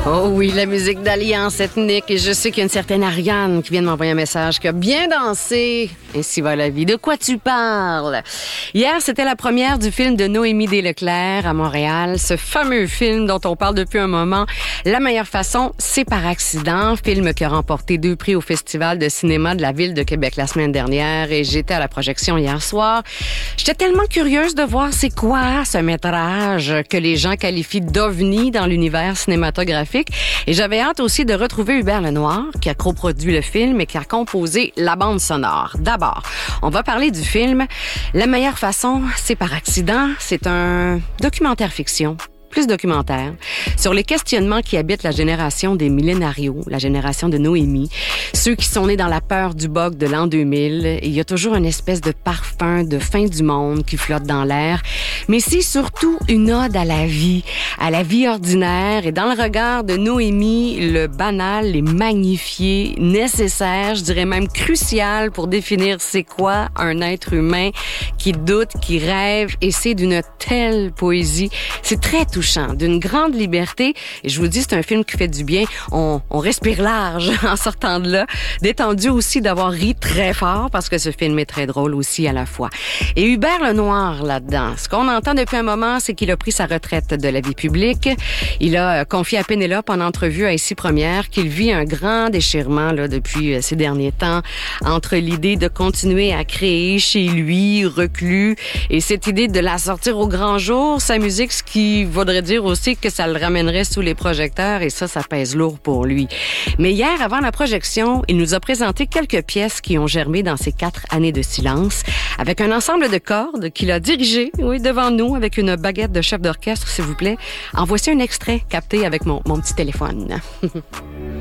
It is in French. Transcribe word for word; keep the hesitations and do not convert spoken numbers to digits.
Oh oui, la musique d'Alliance ethnique. Et je sais qu'il y a une certaine Ariane qui vient de m'envoyer un message qui a bien dansé. Ainsi va la vie. De quoi tu parles? Hier, c'était la première du film de Noémie Desleclerc à Montréal. Ce fameux film dont on parle depuis un moment. La meilleure façon, c'est par accident. Film qui a remporté deux prix au Festival de cinéma de la Ville de Québec la semaine dernière. Et j'étais à la projection hier soir. J'étais tellement curieuse de voir c'est quoi ce métrage que les gens qualifient d'ovni dans l'univers cinématographique. Et j'avais hâte aussi de retrouver Hubert Lenoir, qui a coproduit le film et qui a composé la bande sonore. D'abord, on va parler du film. La meilleure façon, c'est par accident. C'est un documentaire fiction. Plus documentaire, sur les questionnements qui habitent la génération des millénarios, la génération de Noémie, ceux qui sont nés dans la peur du bug de l'an deux mille. Et il y a toujours une espèce de parfum de fin du monde qui flotte dans l'air. Mais c'est surtout une ode à la vie, à la vie ordinaire. Et dans le regard de Noémie, le banal est magnifié, nécessaire, je dirais même crucial pour définir c'est quoi un être humain qui doute, qui rêve. Et c'est d'une telle poésie. C'est très touchant. D'une grande liberté. Et je vous dis, c'est un film qui fait du bien. On, on respire large en sortant de là. Détendu aussi d'avoir ri très fort parce que ce film est très drôle aussi à la fois. Et Hubert Lenoir là-dedans, ce qu'on entend depuis un moment, c'est qu'il a pris sa retraite de la vie publique. Il a confié à Pénélope en entrevue à Ici Première qu'il vit un grand déchirement là, depuis ces derniers temps entre l'idée de continuer à créer chez lui, reclus, et cette idée de la sortir au grand jour, sa musique, ce qui vaudrait dire aussi que ça le ramènerait sous les projecteurs et ça, ça pèse lourd pour lui. Mais hier, avant la projection, il nous a présenté quelques pièces qui ont germé dans ces quatre années de silence avec un ensemble de cordes qu'il a dirigé, oui, devant nous avec une baguette de chef d'orchestre, s'il vous plaît. En voici un extrait capté avec mon, mon petit téléphone.